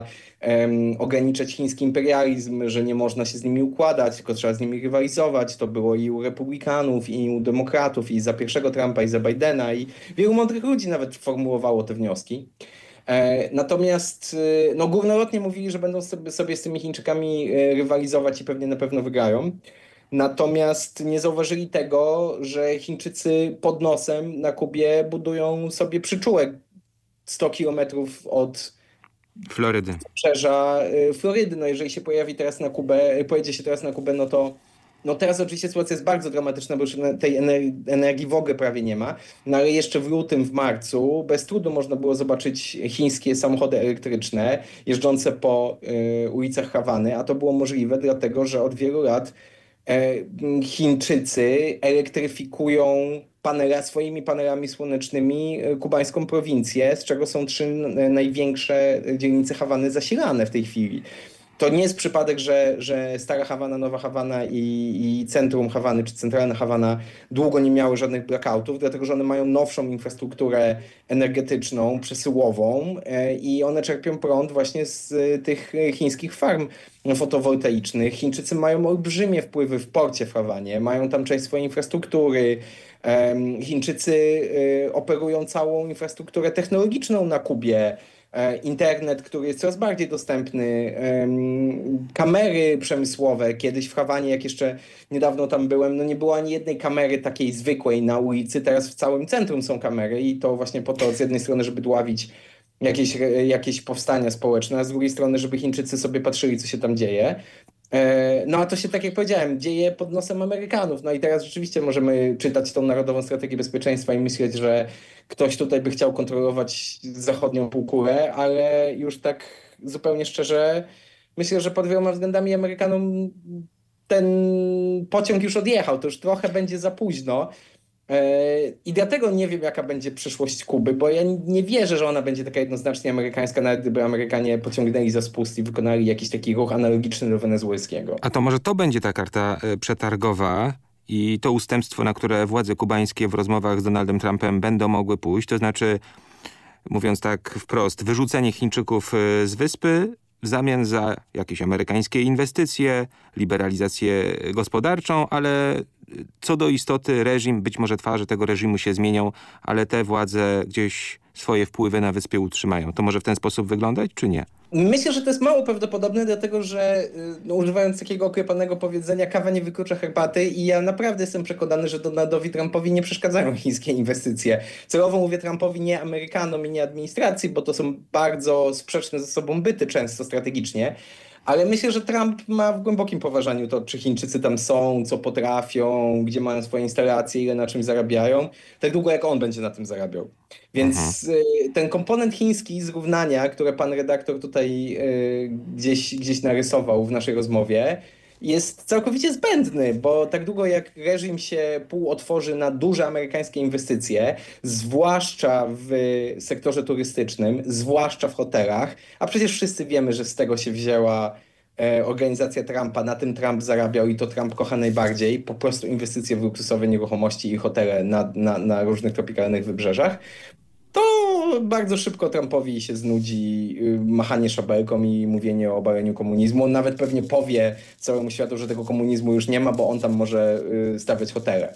ograniczać chiński imperializm, że nie można się z nimi układać, tylko trzeba z nimi rywalizować. To było i u republikanów, i u demokratów, i za pierwszego Trumpa, i za Bidena, i wielu mądrych ludzi nawet formułowało te wnioski. Natomiast no, górnolotnie mówili, że będą sobie z tymi Chińczykami rywalizować i pewnie na pewno wygrają. Natomiast nie zauważyli tego, że Chińczycy pod nosem na Kubie budują sobie przyczółek 100 kilometrów od Florydy. wybrzeża Florydy. No jeżeli się pojawi teraz na Kubę, pojedzie się teraz na Kubę, no to no teraz oczywiście sytuacja jest bardzo dramatyczna, bo już tej energii w ogóle prawie nie ma. No ale jeszcze w lutym, w marcu bez trudu można było zobaczyć chińskie samochody elektryczne jeżdżące po ulicach Hawany, a to było możliwe dlatego, że od wielu lat Chińczycy elektryfikują swoimi panelami słonecznymi kubańską prowincję, z czego są 3 największe dzielnice Hawany zasilane w tej chwili. To nie jest przypadek, że Stara Hawana, Nowa Hawana i centrum Hawany, czy centralna Hawana długo nie miały żadnych blackoutów, dlatego że one mają nowszą infrastrukturę energetyczną, przesyłową i one czerpią prąd właśnie z tych chińskich farm fotowoltaicznych. Chińczycy mają olbrzymie wpływy w porcie w Hawanie, mają tam część swojej infrastruktury. Chińczycy operują całą infrastrukturę technologiczną na Kubie. Internet, który jest coraz bardziej dostępny, kamery przemysłowe. Kiedyś w Hawanie, jak jeszcze niedawno tam byłem, no nie było ani jednej kamery takiej zwykłej na ulicy. Teraz w całym centrum są kamery i to właśnie po to z jednej strony, żeby dławić jakieś powstania społeczne, a z drugiej strony, żeby Chińczycy sobie patrzyli, co się tam dzieje. No a to się, tak jak powiedziałem, dzieje pod nosem Amerykanów. No i teraz rzeczywiście możemy czytać tą Narodową Strategię Bezpieczeństwa i myśleć, że ktoś tutaj by chciał kontrolować zachodnią półkulę, ale już tak zupełnie szczerze myślę, że pod wieloma względami Amerykanom ten pociąg już odjechał. To już trochę będzie za późno. I dlatego nie wiem, jaka będzie przyszłość Kuby, bo ja nie wierzę, że ona będzie taka jednoznacznie amerykańska, nawet gdyby Amerykanie pociągnęli za spust i wykonali jakiś taki ruch analogiczny do wenezuelskiego. A to może to będzie ta karta przetargowa i to ustępstwo, na które władze kubańskie w rozmowach z Donaldem Trumpem będą mogły pójść, to znaczy, mówiąc tak wprost, wyrzucenie Chińczyków z wyspy w zamian za jakieś amerykańskie inwestycje, liberalizację gospodarczą, ale co do istoty reżim, być może twarze tego reżimu się zmienią, ale te władze gdzieś swoje wpływy na wyspie utrzymają. To może w ten sposób wyglądać, czy nie? Myślę, że to jest mało prawdopodobne, dlatego że no, używając takiego oklepanego powiedzenia, kawa nie wyklucza herbaty i ja naprawdę jestem przekonany, że Donaldowi Trumpowi nie przeszkadzają chińskie inwestycje. Celowo mówię Trumpowi, nie Amerykanom i nie administracji, bo to są bardzo sprzeczne ze sobą byty często strategicznie. Ale myślę, że Trump ma w głębokim poważaniu to, czy Chińczycy tam są, co potrafią, gdzie mają swoje instalacje, ile na czym zarabiają, tak długo jak on będzie na tym zarabiał. Więc ten komponent chiński zrównania, które pan redaktor tutaj gdzieś narysował w naszej rozmowie, jest całkowicie zbędny, bo tak długo jak reżim się półotworzy na duże amerykańskie inwestycje, zwłaszcza w sektorze turystycznym, zwłaszcza w hotelach, a przecież wszyscy wiemy, że z tego się wzięła organizacja Trumpa, na tym Trump zarabiał i to Trump kocha najbardziej, po prostu inwestycje w luksusowe nieruchomości i hotele na różnych tropikalnych wybrzeżach, to bardzo szybko Trumpowi się znudzi machanie szabelką i mówienie o obaleniu komunizmu. On nawet pewnie powie całemu światu, że tego komunizmu już nie ma, bo on tam może stawiać hotele.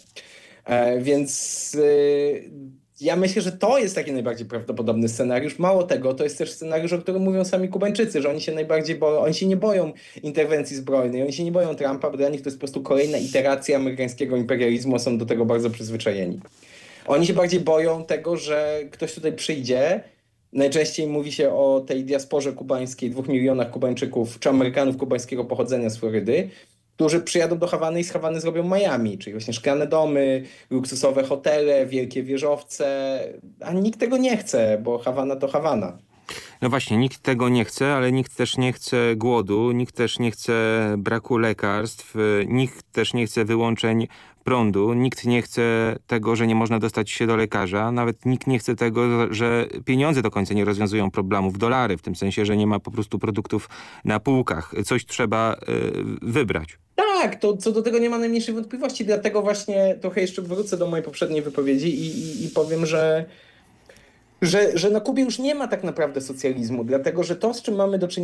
Więc ja myślę, że to jest taki najbardziej prawdopodobny scenariusz. Mało tego, to jest też scenariusz, o którym mówią sami Kubańczycy, że oni się najbardziej boją, oni się nie boją interwencji zbrojnej, oni się nie boją Trumpa, bo dla nich to jest po prostu kolejna iteracja amerykańskiego imperializmu, są do tego bardzo przyzwyczajeni. Oni się bardziej boją tego, że ktoś tutaj przyjdzie. Najczęściej mówi się o tej diasporze kubańskiej, 2 milionach Kubańczyków czy Amerykanów kubańskiego pochodzenia z Florydy, którzy przyjadą do Hawany i z Hawany zrobią Miami, czyli właśnie szklane domy, luksusowe hotele, wielkie wieżowce. A nikt tego nie chce, bo Hawana to Hawana. No właśnie, nikt tego nie chce, ale nikt też nie chce głodu, nikt też nie chce braku lekarstw, nikt też nie chce wyłączeń prądu, nikt nie chce tego, że nie można dostać się do lekarza, nawet nikt nie chce tego, że pieniądze do końca nie rozwiązują problemów, dolary, w tym sensie, że nie ma po prostu produktów na półkach. Coś trzeba wybrać. Tak, to co do tego nie ma najmniejszej wątpliwości, dlatego właśnie trochę jeszcze wrócę do mojej poprzedniej wypowiedzi i powiem, że że na Kubie już nie ma tak naprawdę socjalizmu, dlatego że to, z czym mamy do czynienia